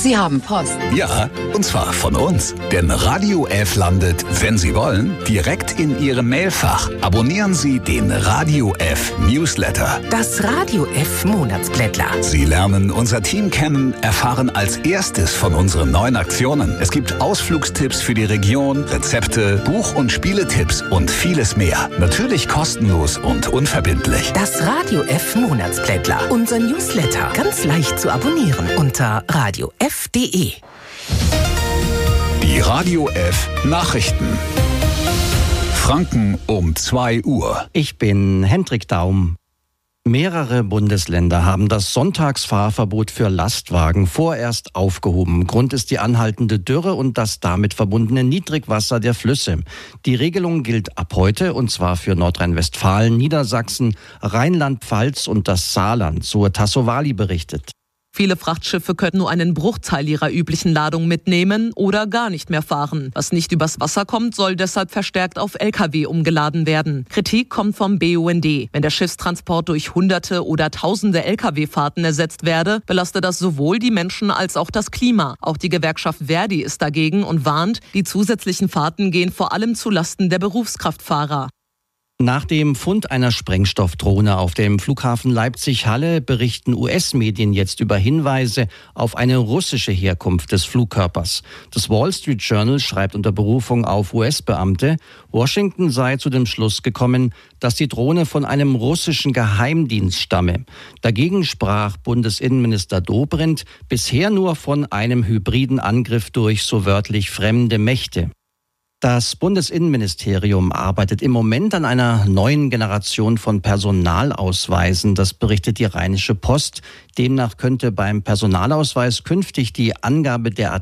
Sie haben Post. Ja, und zwar von uns. Denn Radio F landet, wenn Sie wollen, direkt in Ihrem Mailfach. Abonnieren Sie den Radio F Newsletter. Das Radio F Monatsblättler. Sie lernen unser Team kennen, erfahren als erstes von unseren neuen Aktionen. Es gibt Ausflugstipps für die Region, Rezepte, Buch- und Spieletipps und vieles mehr. Natürlich kostenlos und unverbindlich. Das Radio F Monatsblättler. Unser Newsletter. Ganz leicht zu abonnieren unter radiof.de. Die Radio F Nachrichten. Franken um 2 Uhr. Ich bin Hendrik Daum. Mehrere Bundesländer haben das Sonntagsfahrverbot für Lastwagen vorerst aufgehoben. Grund ist die anhaltende Dürre und das damit verbundene Niedrigwasser der Flüsse. Die Regelung gilt ab heute, und zwar für Nordrhein-Westfalen, Niedersachsen, Rheinland-Pfalz und das Saarland, so Tasso Wali berichtet. Viele Frachtschiffe können nur einen Bruchteil ihrer üblichen Ladung mitnehmen oder gar nicht mehr fahren. Was nicht übers Wasser kommt, soll deshalb verstärkt auf Lkw umgeladen werden. Kritik kommt vom BUND. Wenn der Schiffstransport durch Hunderte oder Tausende Lkw-Fahrten ersetzt werde, belaste das sowohl die Menschen als auch das Klima. Auch die Gewerkschaft Verdi ist dagegen und warnt, die zusätzlichen Fahrten gehen vor allem zulasten der Berufskraftfahrer. Nach dem Fund einer Sprengstoffdrohne auf dem Flughafen Leipzig-Halle berichten US-Medien jetzt über Hinweise auf eine russische Herkunft des Flugkörpers. Das Wall Street Journal schreibt unter Berufung auf US-Beamte, Washington sei zu dem Schluss gekommen, dass die Drohne von einem russischen Geheimdienst stamme. Dagegen sprach Bundesinnenminister Dobrindt bisher nur von einem hybriden Angriff durch so wörtlich fremde Mächte. Das Bundesinnenministerium arbeitet im Moment an einer neuen Generation von Personalausweisen. Das berichtet die Rheinische Post. Demnach könnte beim Personalausweis künftig die Angabe der